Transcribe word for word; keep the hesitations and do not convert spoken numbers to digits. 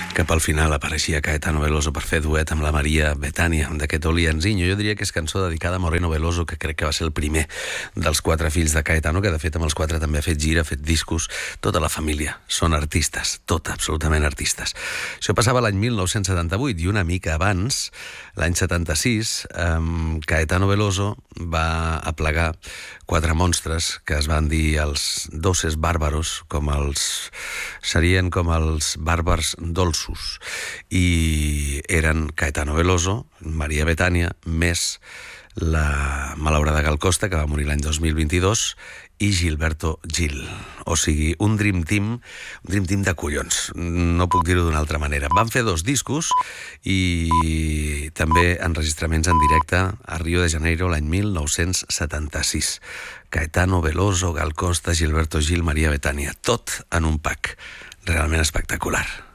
Cap al final apareixia Caetano Veloso per fer duet amb la Maria Bethània d'aquest Olianzinho. Jo diria que és cançó dedicada a Moreno Veloso, que crec que va ser el primer dels quatre fills de Caetano, que de fet amb els quatre també ha fet gira, ha fet discos. Tota la família són artistes, tota, absolutament artistes. Això passava l'any mil nou-cents setanta-vuit i una mica abans, l'any setanta-sis, eh, Caetano Veloso va aplegar quatre monstres que es van dir els Doces Bàrbaros, com els... serien com els bàrbars dolços, i eren Caetano Veloso, Maria Bethània, més la malaurada Gal Costa, que va morir l'any dos mil vint-i-dos, i Gilberto Gil. O sigui, un dream team, un dream team de collons. No puc dir-ho d'una altra manera. Van fer dos discos i també enregistraments en directe a Rio de Janeiro l'any mil nou-cents setanta-sis. Caetano Veloso, Gal Costa, Gilberto Gil, Maria Bethània, tot en un pack realment espectacular.